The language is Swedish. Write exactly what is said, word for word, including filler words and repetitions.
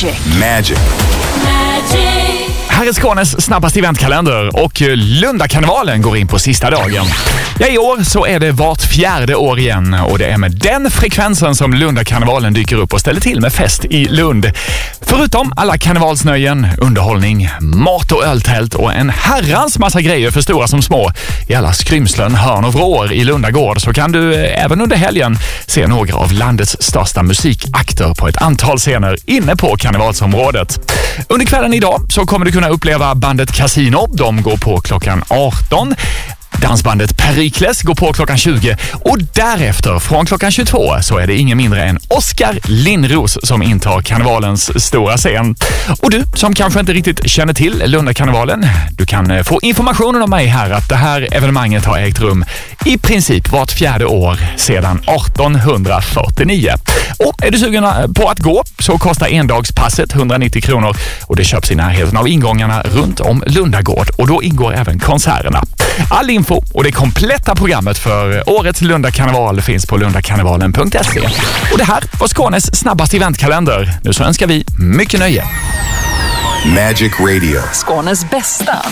Magic. Magic. Magic. Här är Skånes snabbaste eventkalender och Lundakarnevalen går in på sista dagen. Ja, i år så är det vart fjärde år igen och det är med den frekvensen som Lundakarnevalen dyker upp och ställer till med fest i Lund. Förutom alla karnevalsnöjen, underhållning, mat och öltält och en herrans massa grejer för stora som små i alla skrymslen, hörn och vrår i Lundagård, så kan du även under helgen se några av landets största musikakter på ett antal scener inne på karnevalsområdet. Under kvällen idag så kommer du kunna uppleva bandet Casino. De går på klockan arton. Dansbandet Perikles går på klockan tjugo och därefter från klockan tjugotvå så är det ingen mindre än Oskar Lindros som intar karnevalens stora scen. Och du som kanske inte riktigt känner till Lundakarnevalen, du kan få informationen om mig här att det här evenemanget har ägt rum i princip vart fjärde år sedan arton fyrtionio. Och är du sugen på att gå så kostar endagspasset hundranittio kronor och det köps i närheten av ingångarna runt om Lundagård och då ingår även konserterna. All info och det kompletta programmet för årets Lundakarneval finns på lundakarnevalen punkt se. Och det här var Skånes snabbaste eventkalender. Nu så önskar vi mycket nöje. Magic Radio. Skånes bästa